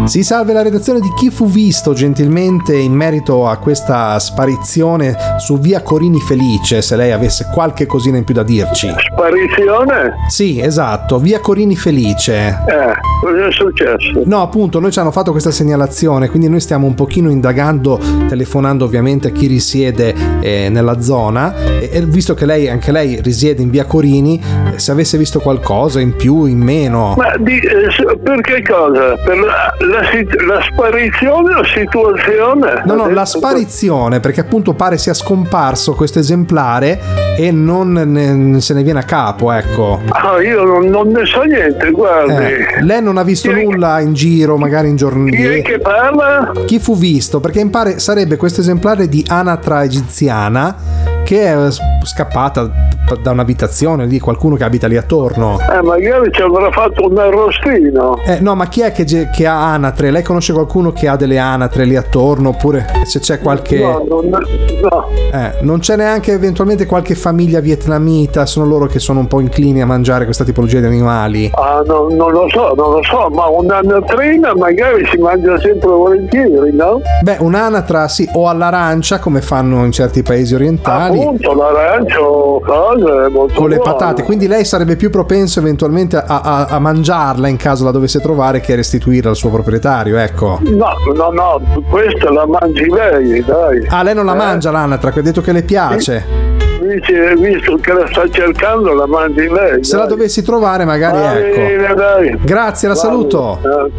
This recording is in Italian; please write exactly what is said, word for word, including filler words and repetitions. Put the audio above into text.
Si salve la redazione di Chi fu visto gentilmente in merito a questa sparizione su via Corini Felice, se lei avesse qualche cosina in più da dirci. Sparizione? Sì, esatto, via Corini Felice. Eh, cosa è successo? No, appunto, noi ci hanno fatto questa segnalazione, quindi noi stiamo un pochino indagando, telefonando ovviamente a chi risiede eh, nella zona, e, e visto che lei, anche lei risiede in via Corini, eh, se avesse visto qualcosa in più, in meno. Ma di, eh, per che cosa? Per la, la, la sparizione o situazione? No, no, la sparizione, perché appunto pare sia scomparso questo esemplare e non ne, se ne viene a capo, ecco. Ah, io non, non ne so niente, guardi. Eh, lei non ha visto chi nulla in giro, magari in giorni. Chi è che parla? Chi fu visto? Perché in pare sarebbe questo esemplare di anatra egiziana che è scappata da un'abitazione di qualcuno che abita lì attorno. Eh, magari ci avrà fatto un arrostino. Eh, no, ma chi è che, che ha anatre? Lei conosce qualcuno che ha delle anatre lì attorno? Oppure se c'è qualche... No, non, no. Eh, non c'è neanche eventualmente qualche famiglia vietnamita? Sono loro che sono un po' inclini a mangiare questa tipologia di animali? Ah, no, non lo so, non lo so, ma un'anatrina magari si mangia sempre volentieri, no? Beh, un'anatra sì, o all'arancia, come fanno in certi paesi orientali. Appunto, l'arancio, cose molto con le buone. patate, quindi lei sarebbe più propenso eventualmente a, a, a mangiarla in caso la dovesse trovare che a restituirla al suo proprietario, ecco. No, no, no, questa la mangi lei, dai. Ah, lei non la eh? mangia l'anatra, che ha detto che le piace. Dice, visto che la sta cercando, la mangi lei. Se dai. la dovessi trovare magari, Va ecco. bene, dai. Grazie, la Va saluto. bene.